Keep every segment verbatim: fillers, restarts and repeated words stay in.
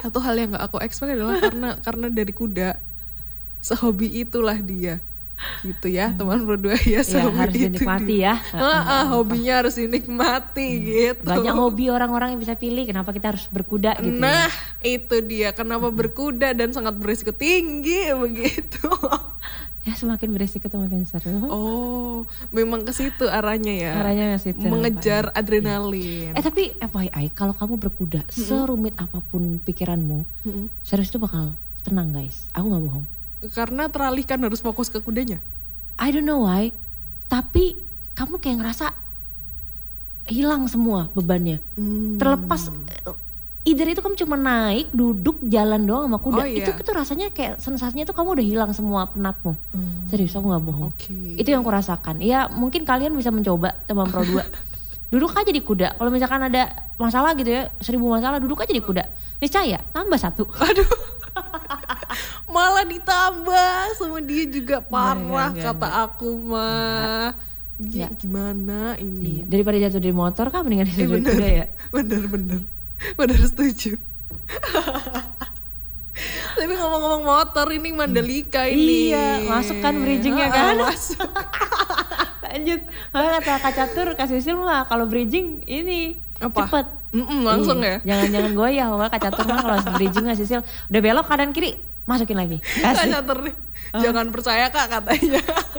satu hal yang gak aku expect adalah karena karena dari kuda, sehobi itulah dia. Gitu ya teman berdua ya, ya harus dinikmati dia. ya. Ah, ah, hobinya harus dinikmati hmm. gitu. Banyak hobi orang-orang yang bisa pilih, kenapa kita harus berkuda gitu. Nah ya? Itu dia kenapa hmm. berkuda dan sangat berisiko tinggi begitu. Ya semakin berisiko tuh makin seru. Oh memang ke situ arahnya ya. Arahnya ke situ. Mengejar adrenalin. Eh tapi F Y I kalau kamu berkuda hmm. serumit apapun pikiranmu, hmm. serius itu bakal tenang guys. Aku nggak bohong. Karena teralihkan harus fokus ke kudanya. I don't know why, tapi kamu kayak ngerasa hilang semua bebannya. Hmm. Terlepas, either itu kamu cuma naik, duduk, jalan doang sama kuda. Oh, iya. Itu itu rasanya kayak sensasinya tuh kamu udah hilang semua penatmu. Hmm. Serius aku nggak bohong. Okay. Itu yang aku rasakan. Ya mungkin kalian bisa mencoba teman Pro dua. Duduk aja di kuda. Kalau misalkan ada masalah gitu ya, seribu masalah, duduk aja di kuda. Niscaya tambah satu. Aduh. Malah ditambah sama dia juga parah gak, gak, kata gak. Aku mah. Ya. Gimana ini? Iya. Daripada jatuh dari motor kan mendingan jatuh dari kuda ya. Bener bener. Bener setuju. Tapi ngomong-ngomong motor ini Mandalika ini. Iya, masuk kan bridgingnya kan? Ah, masuk. Lanjut. Makanya kata Kak Catur, Kak Sisil mah kalau bridging ini apa? Cepet. Mm-mm, langsung iya. ya. Jangan-jangan goyah. Kalau Kak Catur mah kalau bridging Kak Sisil udah belok kanan kiri masukin lagi. Kak Catur nih. Oh. Jangan percaya Kak katanya.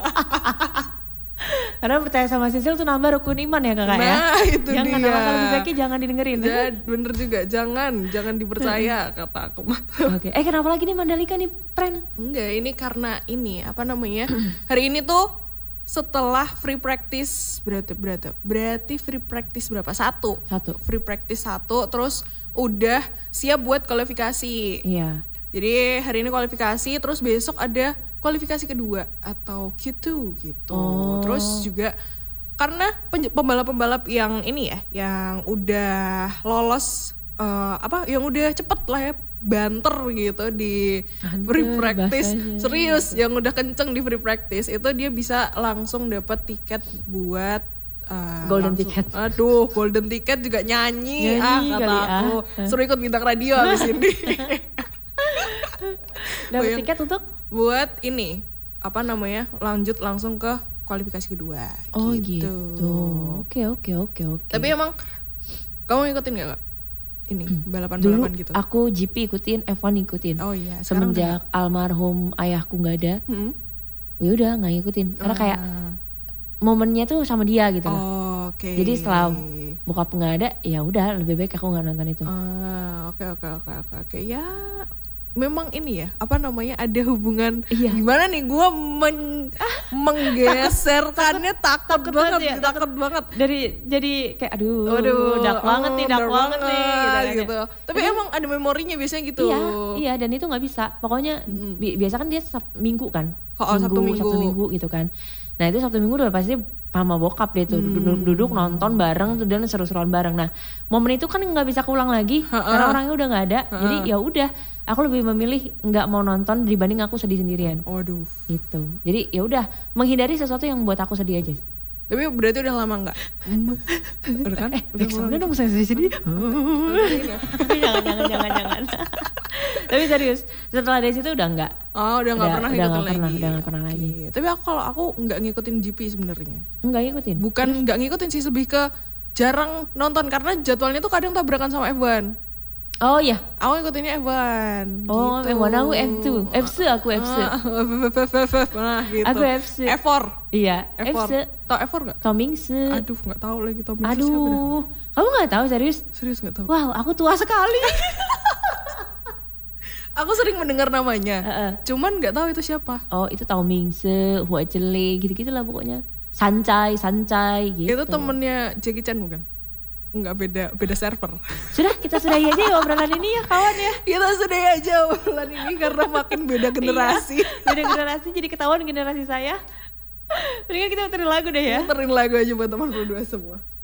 Karena percaya sama Sisil tuh nambah rukun iman ya Kakak ya. Nah itu jangan, dia. Kalau lebih baiknya jangan didengerin. Ya, bener juga, jangan, jangan dipercaya kata aku. Oke, eh kenapa lagi nih Mandalika nih, friend? Enggak, ini karena ini apa namanya? Hari ini tuh setelah free practice berarti berarti berarti free practice berapa? Satu. Satu. Free practice satu, terus udah siap buat kualifikasi. Iya. Jadi hari ini kualifikasi, terus besok ada kualifikasi kedua atau Q dua gitu. Oh. Terus juga karena pembalap-pembalap yang ini ya, yang udah lolos uh, apa, yang udah cepet lah ya, banter gitu di banter, free practice, bahasanya. Serius, yang udah kenceng di free practice itu dia bisa langsung dapat tiket buat uh, golden langsung, ticket. Aduh, golden ticket juga nyanyi, nyanyi ah kata aku, ah. Suruh ikut bintang radio abis ini. Dapat tiket untuk buat ini apa namanya, lanjut langsung ke kualifikasi kedua. Oh gitu. gitu. Oke oke oke oke. Tapi emang kamu ngikutin gak Kak? Ini balapan-balapan gitu. Aku G P ikutin, F satu ikutin. Oh iya. Semenjak udah... almarhum ayahku nggak ada, hmm? ya udah nggak ngikutin. Karena uh. kayak momennya tuh sama dia gitu loh. Oh, oke. Okay. Jadi setelah bokap nggak ada, ya udah lebih baik aku nggak nonton itu. Ah, oke oke oke oke oke. Ya memang ini ya, apa namanya, ada hubungan. Iya. Gimana nih gue men menggeserkannya takut, takut, takut banget ya, takut, takut banget dari jadi kayak aduh, aduh dark oh, banget nih, dark, dark banget, banget nih gitu, gitu. Kan. Tapi jadi, emang ada memorinya biasanya gitu. Iya, iya, dan itu nggak bisa. Pokoknya mm. bi- biasa kan dia sab- minggu kan, oh, oh, minggu, Sabtu minggu, Sabtu minggu gitu kan. Nah itu Sabtu minggu udah pasti sama bokap deh tuh, hmm. duduk-duduk nonton bareng tuh dan seru-seruan bareng. Nah momen itu kan nggak bisa keulang lagi Ha-ha. karena orangnya udah nggak ada. Ha-ha. Jadi ya udah, aku lebih memilih nggak mau nonton dibanding aku sedih sendirian. Waduh. Gitu. Jadi ya udah, menghindari sesuatu yang membuat aku sedih aja. Tapi berarti udah lama nggak? Udah kan? Eh, udah udah dong saya sedih-sedih. jangan jangan jangan jangan. Tapi serius, setelah dari situ udah enggak. Oh, udah enggak pernah ngikutin lagi. Pernah, udah enggak pernah okay. lagi. Tapi aku kalau aku enggak ngikutin G P sebenarnya. Enggak ngikutin. Bukan enggak ngikutin sih, lebih ke jarang nonton karena jadwalnya tuh kadang tabrakan sama F satu. Oh iya. Aku ngikutinnya F satu. Oh, gitu. F satu aku F dua. F satu aku F satu. Nah, gitu. Aku F satu. F empat. Iya, F satu. Tau F empat enggak? Tomingse. Aduh, enggak tahu lagi Tomingse siapa. Aduh. Kamu enggak tahu serius? Serius enggak tahu. Wow, aku tua sekali. Aku sering mendengar namanya, uh-uh. cuman nggak tahu itu siapa. Oh, itu Tomingse, Hua Cele, gitu-gitu lah pokoknya. Sancai, Sancai, gitu. Itu temennya Jackie Chan bukan? Enggak, beda, beda server. Sudah, kita sudahi aja ya obrolan ini ya kawan ya. Kita sudahi aja obrolan ini karena makin beda generasi. Iya, beda generasi jadi ketahuan generasi saya. Mendingan kita muterin lagu deh ya. Muterin lagu aja buat teman berdua semua.